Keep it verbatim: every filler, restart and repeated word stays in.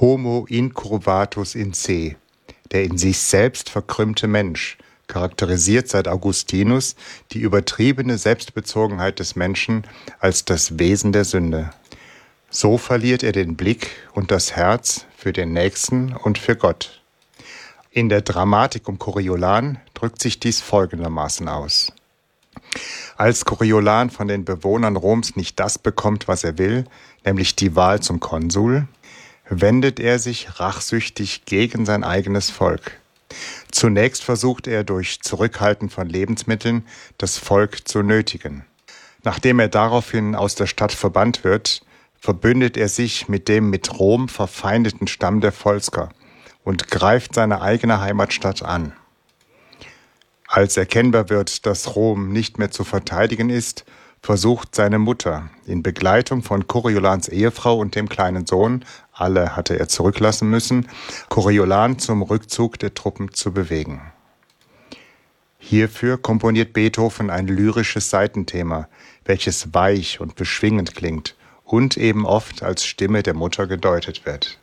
Homo incurvatus in se, der in sich selbst verkrümmte Mensch, charakterisiert seit Augustinus die übertriebene Selbstbezogenheit des Menschen als das Wesen der Sünde. So verliert er den Blick und das Herz für den Nächsten und für Gott. In der Dramatik um Coriolan drückt sich dies folgendermaßen aus. Als Coriolan von den Bewohnern Roms nicht das bekommt, was er will, nämlich die Wahl zum Konsul, wendet er sich rachsüchtig gegen sein eigenes Volk. Zunächst versucht er durch Zurückhalten von Lebensmitteln das Volk zu nötigen. Nachdem er daraufhin aus der Stadt verbannt wird, verbündet er sich mit dem mit Rom verfeindeten Stamm der Volsker und greift seine eigene Heimatstadt an. Als erkennbar wird, dass Rom nicht mehr zu verteidigen ist, versucht seine Mutter in Begleitung von Coriolans Ehefrau und dem kleinen Sohn, alle hatte er zurücklassen müssen, Coriolan zum Rückzug der Truppen zu bewegen. Hierfür komponiert Beethoven ein lyrisches Saitenthema, welches weich und beschwingend klingt und eben oft als Stimme der Mutter gedeutet wird.